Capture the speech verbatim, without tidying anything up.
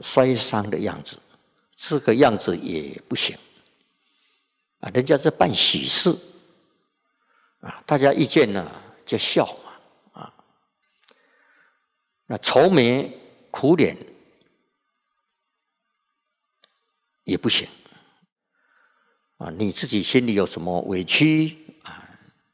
摔伤的样子，这个样子也不行啊。人家在办喜事啊，大家一见呢就笑嘛啊。那愁眉苦脸也不行啊。你自己心里有什么委屈